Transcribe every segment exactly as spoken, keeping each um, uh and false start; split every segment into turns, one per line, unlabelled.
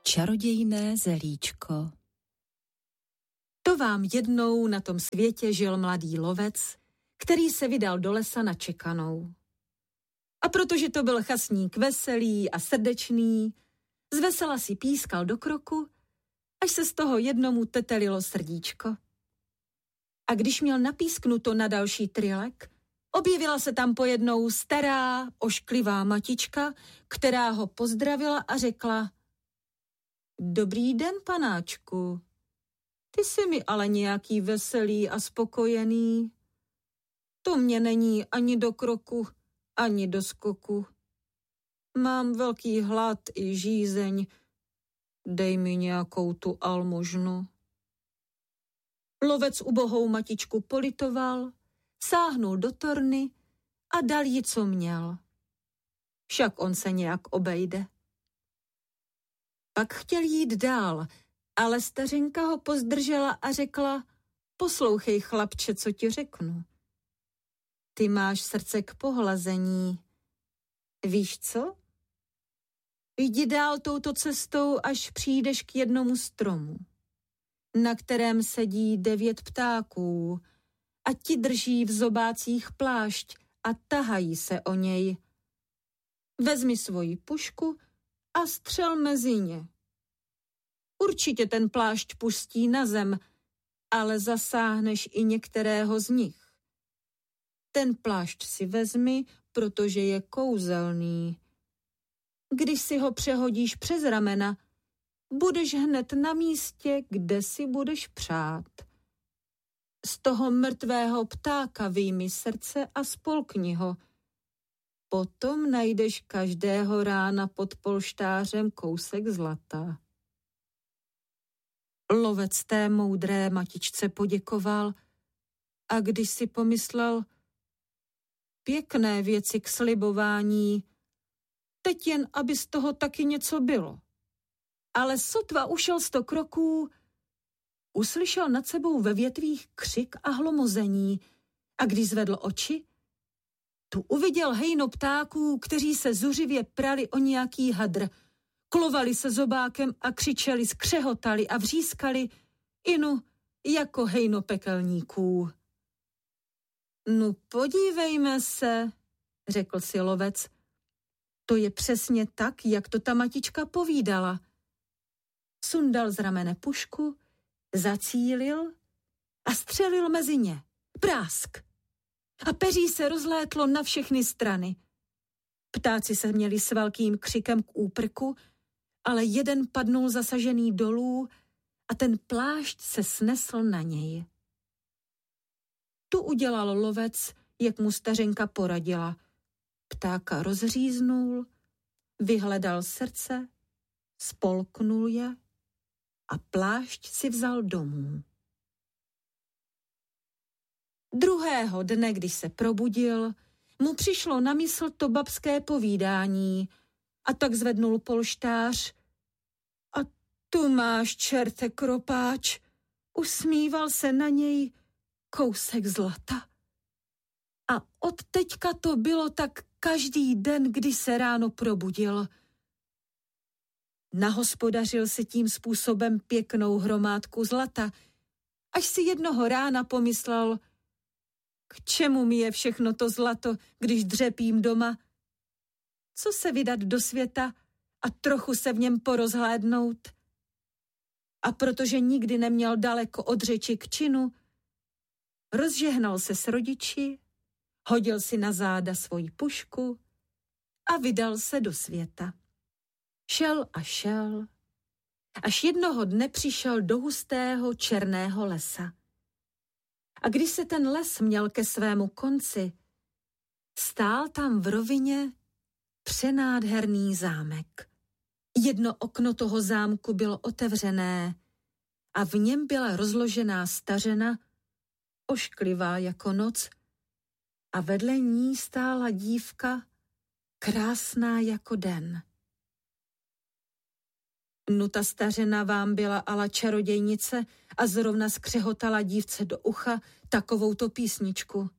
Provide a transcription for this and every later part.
Čarodějné zelíčko.
To vám jednou na tom světě žil mladý lovec, který se vydal do lesa na čekanou. A protože to byl chasník veselý a srdečný, zvesela si pískal do kroku, až se z toho jednomu tetelilo srdíčko. A když měl napísknuto na další trilek, objevila se tam pojednou stará, ošklivá matička, která ho pozdravila a řekla: Dobrý den, panáčku. Ty jsi mi ale nějaký veselý a spokojený. To mě není ani do kroku, ani do skoku. Mám velký hlad i žízeň. Dej mi nějakou tu almužnu. Lovec ubohou matičku politoval, sáhnul do torny a dal jí, co měl. Však on se nějak obejde. Pak chtěl jít dál, ale stařenka ho pozdržela a řekla: Poslouchej, chlapče, co ti řeknu. Ty máš srdce k pohlazení. Víš co? Jdi dál touto cestou, až přijdeš k jednomu stromu, na kterém sedí devět ptáků a ti drží v zobácích plášť a tahají se o něj. Vezmi svoji pušku a střel mezi ně. Určitě ten plášť pustí na zem, ale zasáhneš i některého z nich. Ten plášť si vezmi, protože je kouzelný. Když si ho přehodíš přes ramena, budeš hned na místě, kde si budeš přát. Z toho mrtvého ptáka vyjmi srdce a spolkni ho. Potom najdeš každého rána pod polštářem kousek zlata. Lovec té moudré matičce poděkoval a když si pomyslel: Pěkné věci k slibování, teď jen, aby z toho taky něco bylo. Ale sotva ušel sto kroků, uslyšel nad sebou ve větvích křik a hlomození a když zvedl oči, tu uviděl hejno ptáků, kteří se zuřivě prali o nějaký hadr, klovali se zobákem a křičeli, skřehotali a vřískali, inu jako hejno pekelníků. No podívejme se, řekl si lovec, to je přesně tak, jak to ta matička povídala. Sundal z ramene pušku, zacílil a střelil mezi ně. Prásk! A peří se rozlétlo na všechny strany. Ptáci se měli s velkým křikem k úprku, ale jeden padnul zasažený dolů a ten plášť se snesl na něj. Tu udělal lovec, jak mu stařenka poradila. Ptáka rozříznul, vyhledal srdce, spolknul je a plášť si vzal domů. Druhého dne, když se probudil, mu přišlo na mysl to babské povídání a tak zvednul polštář. A tu máš, čerte kropáč, usmíval se na něj kousek zlata. A od teďka to bylo tak každý den, kdy se ráno probudil. Nahospodařil si tím způsobem pěknou hromádku zlata, až si jednoho rána pomyslel: K čemu mi je všechno to zlato, když dřepím doma? Co se vydat do světa a trochu se v něm porozhlédnout? A protože nikdy neměl daleko od řeči k činu, rozžehnal se s rodiči, hodil si na záda svoji pušku a vydal se do světa. Šel a šel, až jednoho dne přišel do hustého černého lesa. A když se ten les měl ke svému konci, stál tam v rovině přenádherný zámek. Jedno okno toho zámku bylo otevřené a v něm byla rozložená stařena, ošklivá jako noc, a vedle ní stála dívka, krásná jako den. Nu ta stařena vám byla ala čarodějnice a zrovna skřehotala dívce do ucha takovouto písničku.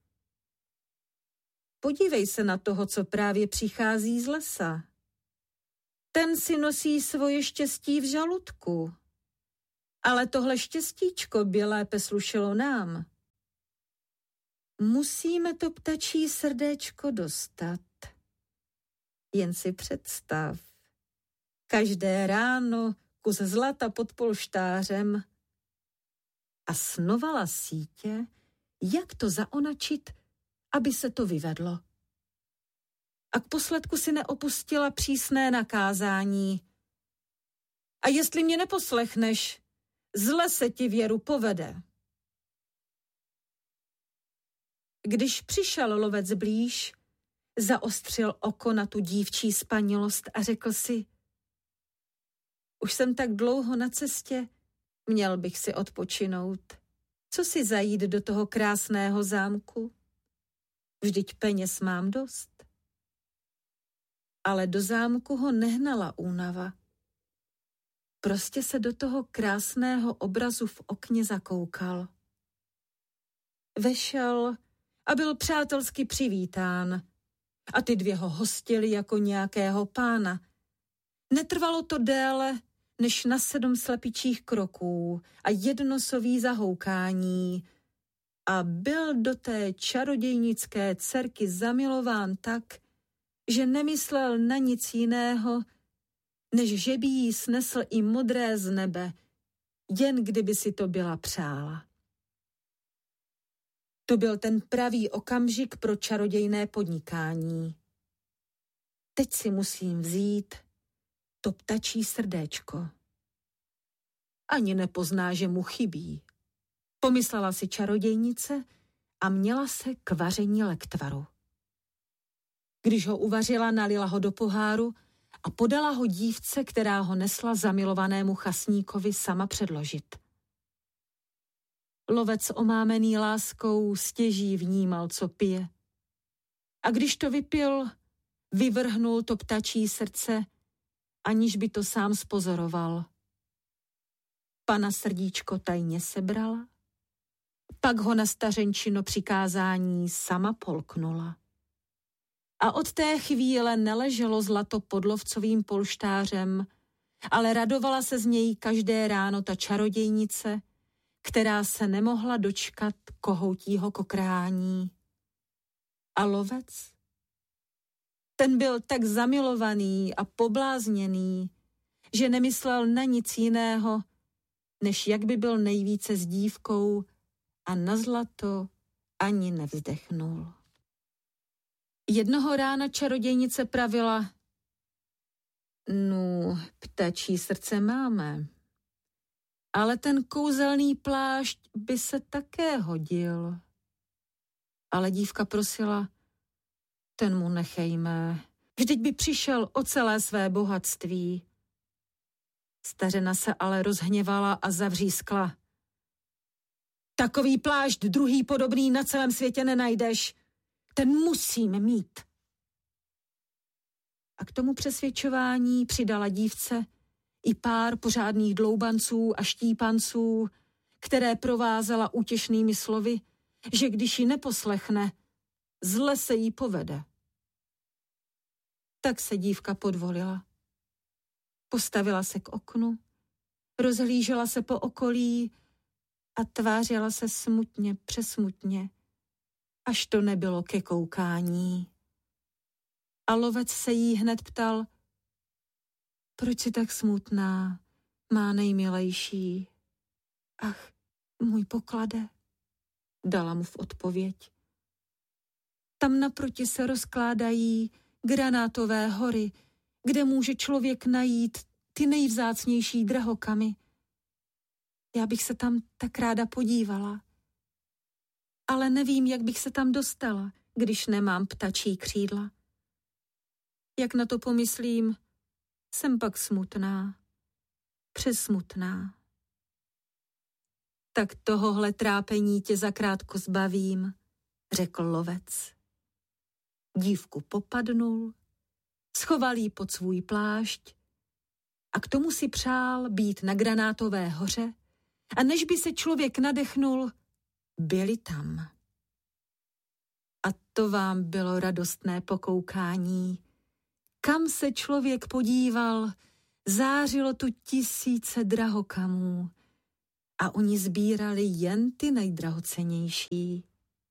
Podívej se na toho, co právě přichází z lesa. ten si nosí svoje štěstí v žaludku. Ale tohle štěstíčko by lépe slušelo nám. Musíme to ptačí srdéčko dostat. Jen si představ. Každé ráno kus zlata pod polštářem a snovala sítě, jak to zaonačit, aby se to vyvedlo. A k posledku si neopustila přísné nakázání. A jestli mě neposlechneš, zle se ti věru povede. Když přišel lovec blíž, zaostřil oko na tu dívčí spanilost a řekl si: už jsem tak dlouho na cestě, měl bych si odpočinout. Co si zajít do toho krásného zámku? Vždyť peněz mám dost. Ale do zámku ho nehnala únava. Prostě se do toho krásného obrazu v okně zakoukal. Vešel a byl přátelsky přivítán. A ty dvě ho hostili jako nějakého pána. Netrvalo to déle než na sedm slepičích kroků a jednosový zahoukání. A byl do té čarodějnické dcerky zamilován tak, že nemyslel na nic jiného, než že by jí snesl i modré z nebe, jen kdyby si to byla přála. To byl ten pravý okamžik pro čarodějné podnikání. Teď si musím vzít to ptačí srdéčko. Ani nepozná, že mu chybí. Pomyslela si čarodějnice a měla se k vaření lektvaru. Když ho uvařila, nalila ho do poháru a podala ho dívce, která ho nesla zamilovanému chasníkovi sama předložit. Lovec omámený láskou stěží vnímal, co pije. A když to vypil, vyvrhnul to ptačí srdce, aniž by to sám spozoroval. Pana srdíčko tajně sebrala, pak ho na stařenčino přikázání sama polknula. A od té chvíle neleželo zlato pod lovcovým polštářem, ale radovala se z něj každé ráno ta čarodějnice, která se nemohla dočkat kohoutího kokrání. A lovec? Ten byl tak zamilovaný a poblázněný, že nemyslel na nic jiného, než jak by byl nejvíce s dívkou a na zlato ani nevzdechnul. Jednoho rána čarodějnice pravila: no, ptačí srdce máme, ale ten kouzelný plášť by se také hodil. Ale dívka prosila: ten mu nechejme, vždyť by přišel o celé své bohatství. Stařena se ale rozhněvala a zavřískla: takový plášť druhý podobný na celém světě nenajdeš, ten musím mít. A k tomu přesvědčování přidala dívce i pár pořádných dloubanců a štípanců, které provázela útěšnými slovy, že když ji neposlechne, zle se jí povede. Tak se dívka podvolila. Postavila se k oknu, rozhlížela se po okolí a tvářila se smutně, přesmutně, až to nebylo ke koukání. A lovec se jí hned ptal: proč jsi tak smutná, má nejmilejší? Ach, můj poklade, dala mu v odpověď. Tam naproti se rozkládají granátové hory, kde může člověk najít ty nejvzácnější drahokamy. Já bych se tam tak ráda podívala. Ale nevím, jak bych se tam dostala, když nemám ptačí křídla. Jak na to pomyslím, jsem pak smutná, přesmutná. Tak tohohle trápení tě zakrátko zbavím, řekl lovec. Dívku popadnul, schoval jí pod svůj plášť a k tomu si přál být na Granátové hoře a než by se člověk nadechnul, byli tam. A to vám bylo radostné pokoukání, Kam se člověk podíval, zářilo tu tisíce drahokamů a oni sbírali jen ty nejdrahocennější.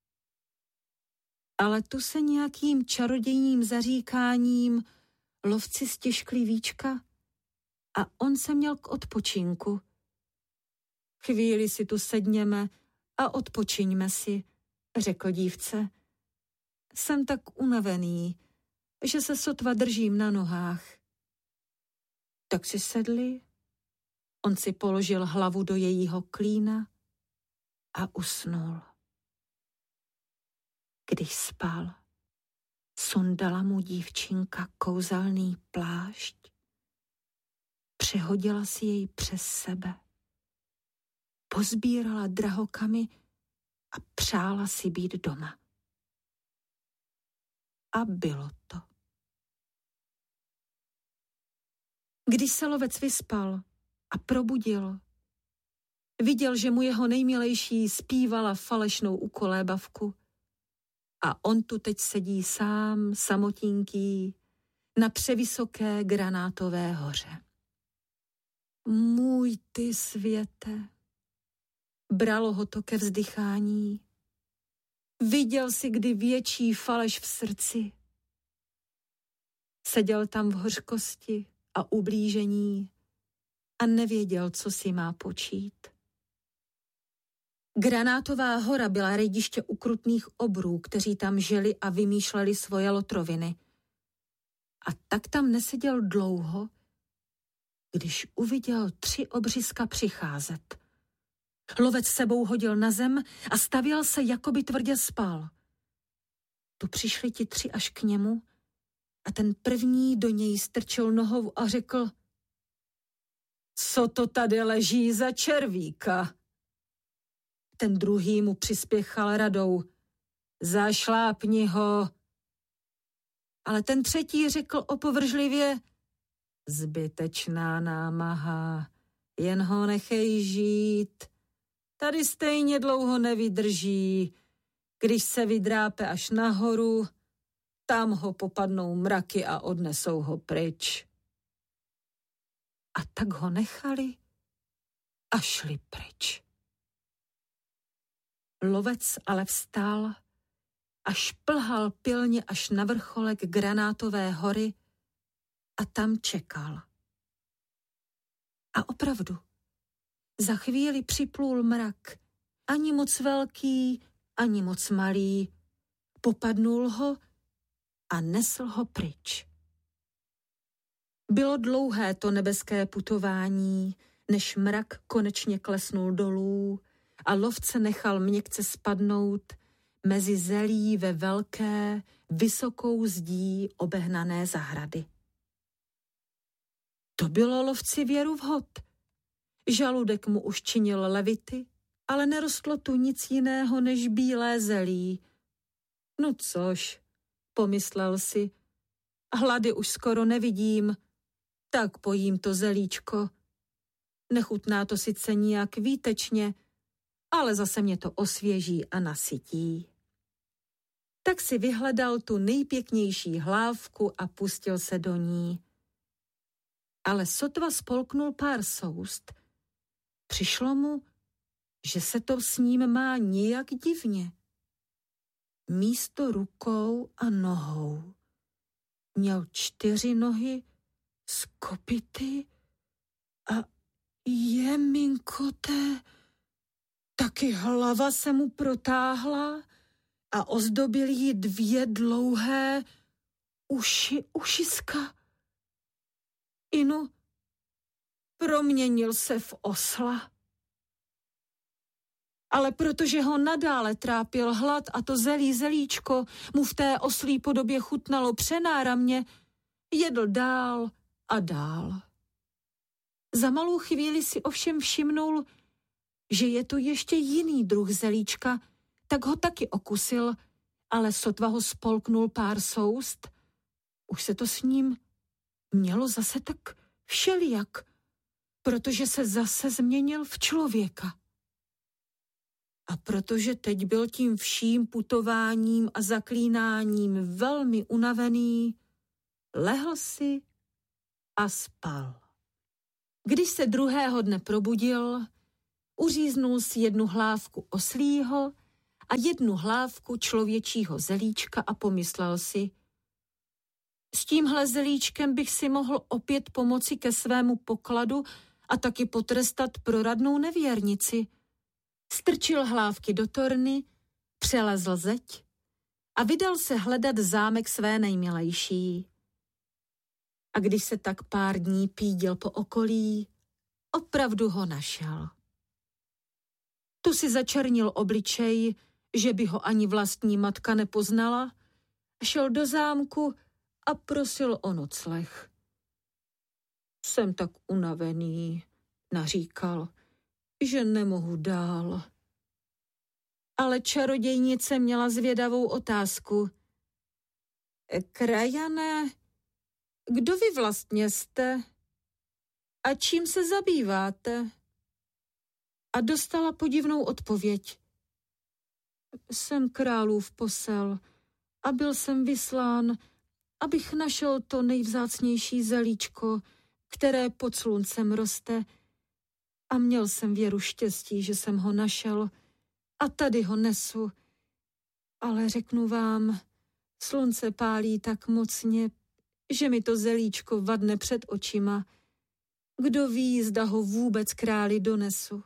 Ale tu se nějakým čarodějním zaříkáním lovci stěžkli víčka a on se měl k odpočinku. Chvíli si tu sedněme a odpočiňme si, řekl dívce. Jsem tak unavený, že se sotva držím na nohách. Tak si sedli, on si položil hlavu do jejího klína a usnul. Když spal, sundala mu dívčinka kouzelný plášť, přehodila si jej přes sebe, pozbírala drahokamy a přála si být doma. A bylo to. Když se lovec vyspal a probudil, viděl, že mu jeho nejmilejší zpívala falešnou ukolébavku a on tu teď sedí sám, samotinký, na převysoké granátové hoře. Můj ty světe, bralo ho to ke vzdychání. Viděl si kdy větší faleš v srdci. Seděl tam v hořkosti a ublížení a nevěděl, co si má počít. Granátová hora byla rejdiště ukrutných obrů, kteří tam žili a vymýšleli svoje lotroviny. A tak tam neseděl dlouho, když uviděl tři obřízka přicházet. Lovec sebou hodil na zem a stavěl se, jako by tvrdě spal. Tu přišli ti tři až k němu a ten první do něj strčil nohou a řekl: Co to tady leží za červíka? Ten druhý mu přispěchal radou: Zašlápni ho. Ale ten třetí řekl opovržlivě: Zbytečná námaha, jen ho nechej žít. Tady stejně dlouho nevydrží. Když se vydrápe až nahoru, tam ho popadnou mraky a odnesou ho pryč. A tak ho nechali a šli pryč. Lovec ale vstal a šplhal pilně až na vrcholek Granátové hory a tam čekal. A opravdu, za chvíli připlul mrak, ani moc velký, ani moc malý, popadnul ho a nesl ho pryč. Bylo dlouhé to nebeské putování, než mrak konečně klesnul dolů a lovce nechal měkce spadnout mezi zelí ve velké, vysokou zdí obehnané zahrady. To bylo lovci věru vhod. Žaludek mu už činil levity, ale nerostlo tu nic jiného než bílé zelí. No což, pomyslel si, hlady už skoro nevidím, tak pojím to zelíčko. Nechutná to sice nijak výtečně, ale zase mě to osvěží a nasytí. Tak si vyhledal tu nejpěknější hlávku a pustil se do ní. Ale sotva spolknul pár soust, přišlo mu, že se to s ním má nijak divně. Místo rukou a nohou měl čtyři nohy s kopyty a jeminkoté, taky hlava se mu protáhla a ozdobil jí dvě dlouhé uši, ušiska. Inu, proměnil se v osla. Ale protože ho nadále trápil hlad a to zelí zelíčko mu v té oslí podobě chutnalo přenáramně, jedl dál a dál. Za malou chvíli si ovšem všimnul, že je tu ještě jiný druh zelíčka, tak ho taky okusil, ale sotva ho spolknul pár soust, už se to s ním mělo zase tak všelijak, protože se zase změnil v člověka. A protože teď byl tím vším putováním a zaklínáním velmi unavený, lehl si a spal. Když se druhého dne probudil, uříznul si jednu hlávku oslího a jednu hlávku člověčího zelíčka a pomyslel si, s tímhle zelíčkem bych si mohl opět pomoci ke svému pokladu a taky potrestat proradnou nevěrnici. Strčil hlávky do torny, přelezl zeď a vydal se hledat zámek své nejmilejší. A když se tak pár dní pídil po okolí, opravdu ho našel. Tu si začernil obličej, že by ho ani vlastní matka nepoznala, šel do zámku a prosil o nocleh. Jsem tak unavený, naříkal, že nemohu dál. Ale čarodějnice měla zvědavou otázku. Krajané, kdo vy vlastně jste? A čím se zabýváte? A dostala podivnou odpověď. Jsem králův posel a byl jsem vyslán, abych našel to nejvzácnější zelíčko, které pod sluncem roste. A měl jsem věru štěstí, že jsem ho našel a tady ho nesu. Ale řeknu vám, slunce pálí tak mocně, že mi to zelíčko vadne před očima. Kdo ví, zda ho vůbec králi donesu.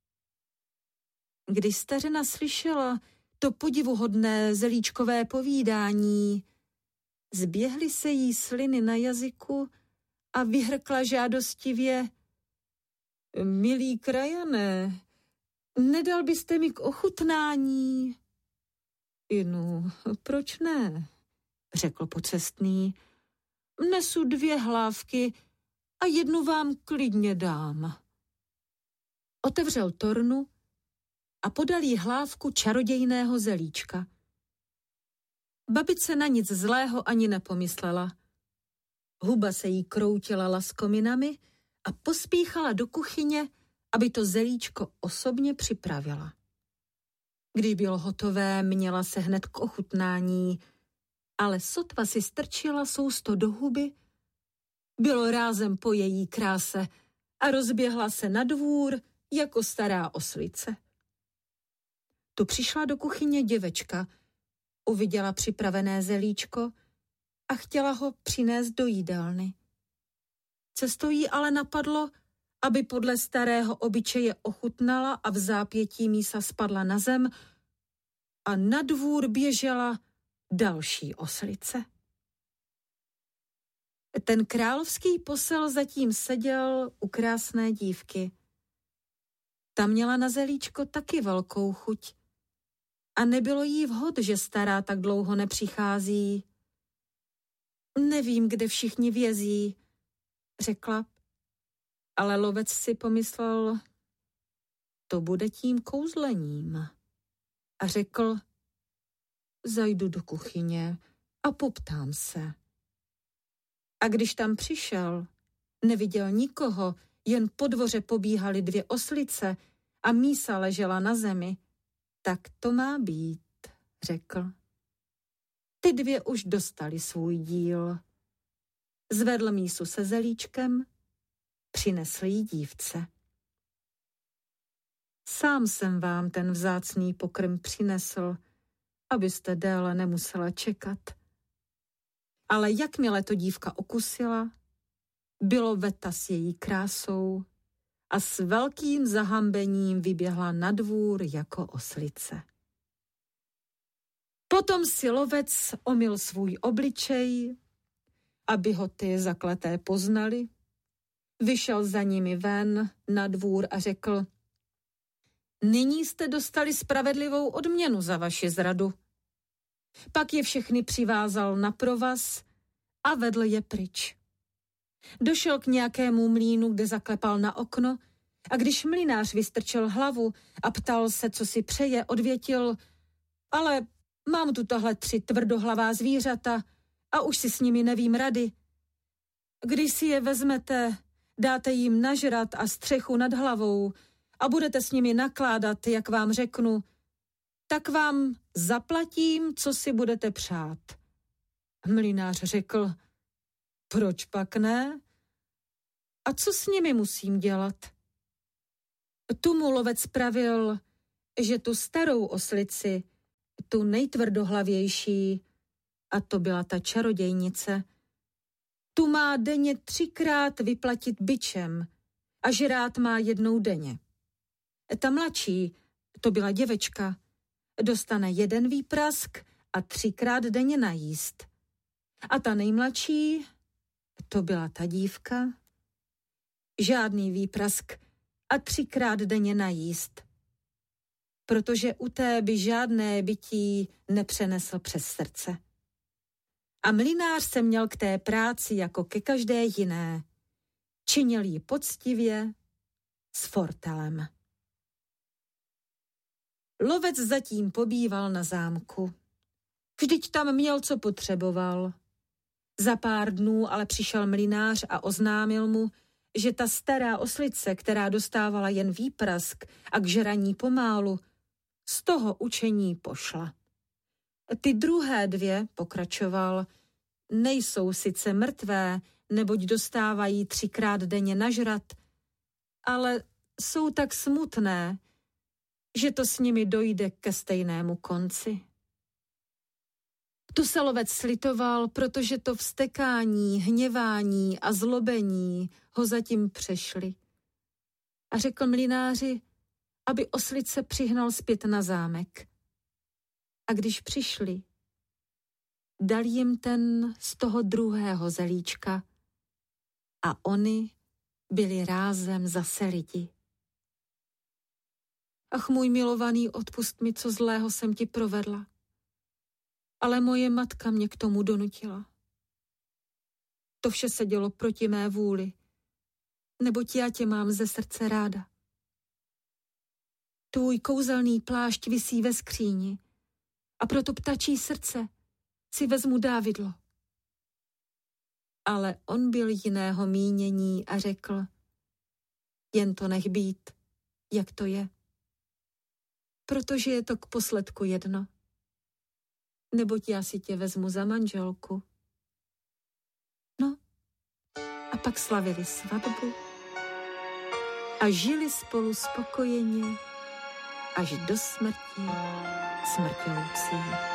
Když stařena slyšela to podivuhodné zelíčkové povídání, zběhly se jí sliny na jazyku a vyhrkla žádostivě. Milí krajané, nedal byste mi k ochutnání? Inu, proč ne? Řekl pocestný. Nesu dvě hlávky a jednu vám klidně dám. Otevřel tornu a podal jí hlávku čarodějného zelíčka. Babice na nic zlého ani nepomyslela. Huba se jí kroutila laskominami a pospíchala do kuchyně, aby to zelíčko osobně připravila. Když bylo hotové, měla se hned k ochutnání, ale sotva si strčila sousto do huby, bylo rázem po její kráse a rozběhla se na dvůr jako stará oslice. Tu přišla do kuchyně děvečka, uviděla připravené zelíčko a chtěla ho přinést do jídelny. Cestou jí ale napadlo, aby podle starého obyčeje ochutnala a v zápětí mísa spadla na zem a na dvůr běžela další oslice. Ten královský posel zatím seděl u krásné dívky. Ta měla na zelíčko taky velkou chuť a nebylo jí vhod, že stará tak dlouho nepřichází. Nevím, kde všichni vězí, řekla, ale lovec si pomyslel, to bude tím kouzlením. A řekl, zajdu do kuchyně a poptám se. A když tam přišel, neviděl nikoho, jen po dvoře pobíhaly dvě oslice a mísa ležela na zemi. Tak to má být, řekl. Ty dvě už dostali svůj díl. Zvedl mísu se zelíčkem, přinesl jí dívce. Sám jsem vám ten vzácný pokrm přinesl, abyste déle nemusela čekat. Ale jakmile to dívka okusila, bylo veta s její krásou a s velkým zahambením vyběhla na dvůr jako oslice. Potom si lovec omyl svůj obličej, aby ho ty zakleté poznali, vyšel za nimi ven na dvůr a řekl, nyní jste dostali spravedlivou odměnu za vaši zradu. Pak je všechny přivázal na provaz a vedl je pryč. Došel k nějakému mlýnu, kde zaklepal na okno a když mlynář vystrčil hlavu a ptal se, co si přeje, odvětil, ale mám tu tahle tři tvrdohlavá zvířata a už si s nimi nevím rady. Když si je vezmete, dáte jim nažrat a střechu nad hlavou a budete s nimi nakládat, jak vám řeknu, tak vám zaplatím, co si budete přát. Mlynář řekl, Proč pak ne? A co s nimi musím dělat? Tu mu lovec pravil, že tu starou oslici, tu nejtvrdohlavější, a to byla ta čarodějnice, tu má denně třikrát vyplatit bičem a žrát má jednou denně. Ta mladší, to byla děvečka, dostane jeden výprask a třikrát denně najíst. A ta nejmladší, to byla ta dívka, žádný výprask a třikrát denně najíst. Protože u té by žádné bytí nepřenesl přes srdce. A mlynář se měl k té práci jako ke každé jiné. Činil ji poctivě, s fortelem. Lovec zatím pobýval na zámku. Vždyť tam měl, co potřeboval. Za pár dnů ale přišel mlynář a oznámil mu, že ta stará oslice, která dostávala jen výprask a k žraní pomálu, z toho učení pošla. Ty druhé dvě, pokračoval, nejsou sice mrtvé, neboť dostávají třikrát denně nažrat, ale jsou tak smutné, že to s nimi dojde ke stejnému konci. Tu se lovec slitoval, protože to vztekání, hněvání a zlobení ho zatím přešli. A řekl mlynáři, aby oslice přihnal zpět na zámek. A když přišli, dal jim ten z toho druhého zelíčka a oni byli rázem zase lidi. Ach, můj milovaný, odpust mi, co zlého jsem ti provedla. Ale moje matka mě k tomu donutila. To vše se dělo proti mé vůli, neboť já tě mám ze srdce ráda. Tvůj kouzelný plášť visí ve skříni a proto ptačí srdce si vezmu dávidlo. Ale on byl jiného mínění a řekl, jen to nech být, jak to je. Protože je to k posledku jedno. Neboť já si tě vezmu za manželku. No, a pak slavili svatbu a žili spolu spokojeně až do smrti smrťoucí.